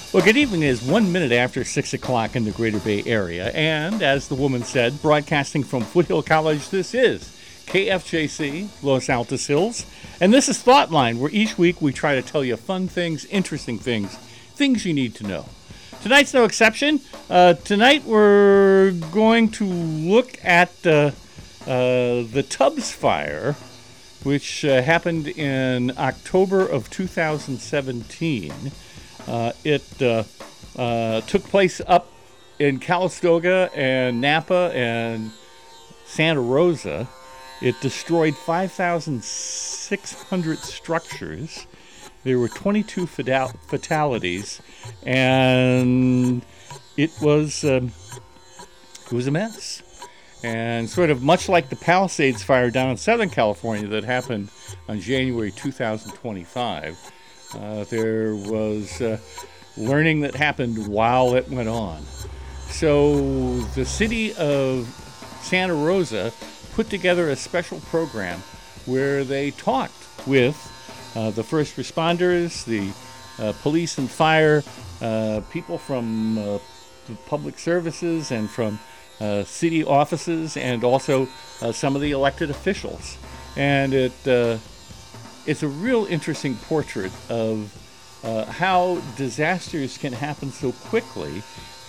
Well, good evening is 1 minute after 6 o'clock in the Greater Bay Area. And as the woman said, broadcasting from Foothill College, this is KFJC, Los Altos Hills. And this is Thoughtline, where each week we try to tell you fun things, interesting things, things you need to know. Tonight's no exception. Tonight we're going to look at the Tubbs Fire, which happened in October of 2017. It took place up in Calistoga and Napa and Santa Rosa. It destroyed 5,600 structures. There were 22 fatalities, and it was a mess. And sort of much like the Palisades fire down in Southern California that happened on January 2025, there was learning that happened while it went on. So the city of Santa Rosa put together a special program where they talked with the first responders, the police and fire, people from the public services and from city offices, and also some of the elected officials. And it's a real interesting portrait of how disasters can happen so quickly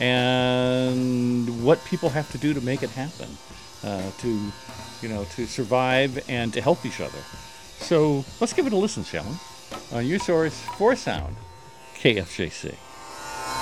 and what people have to do to make it happen, to survive and to help each other. So let's give it a listen, shall we? On your source for sound, KFJC.